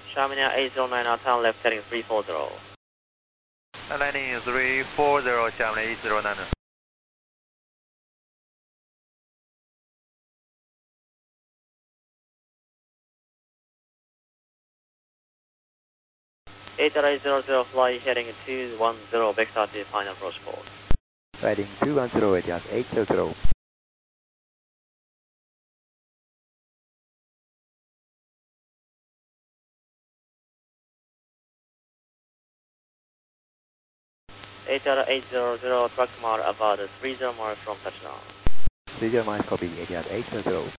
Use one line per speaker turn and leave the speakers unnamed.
Xiamen 809 out town, left heading 340.
Landing 340, Xiamen 809.
ATR fly heading 210, backstart to final approach port.
Heading 210, ATR 800.
ATR 800, track mile about 30 miles from touchdown.
30 miles, copy, ATR 800.